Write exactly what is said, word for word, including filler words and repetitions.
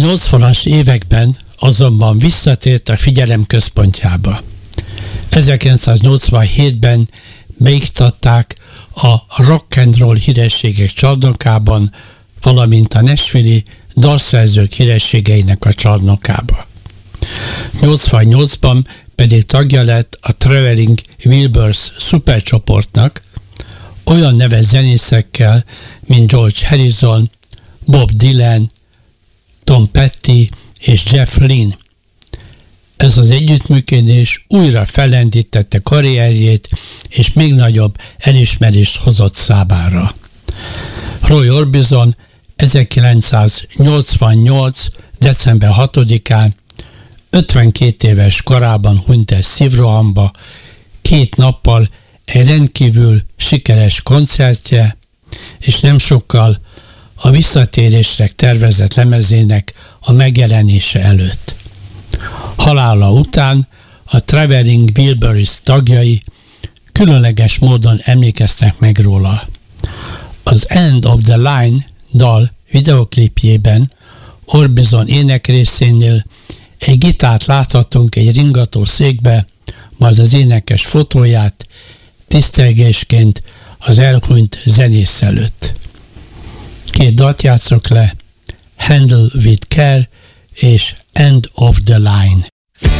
nyolcvanas években azonban visszatért a figyelem központjába. ezerkilencszáznyolcvanhétben beiktatták a rock and roll hírességek csarnokában, valamint a nashville-i dalszerzők hírességeinek a csarnokába. nyolcvannyolcban pedig tagja lett a Traveling Wilburys szupercsoportnak, olyan neves zenészekkel, mint George Harrison, Bob Dylan, Tom Petty és Jeff Lynne. Ez az együttműködés újra fellendítette karrierjét, és még nagyobb elismerést hozott számára. Roy Orbison ezerkilencszáznyolcvannyolc. december hatodikán ötvenkét éves korában hunyt el szívrohamba, két nappal egy rendkívül sikeres koncertje, és nem sokkal a visszatérésre tervezett lemezének a megjelenése előtt. Halála után a Traveling Wilburys tagjai különleges módon emlékeztek meg róla. Az End of the Line dal videoklipjében Orbison énekrészénél egy gitárt láthatunk egy ringató székbe, majd az énekes fotóját tisztelgésként az elhunyt zenész előtt. Két dalt játszok le, Handle with Care és End of the Line.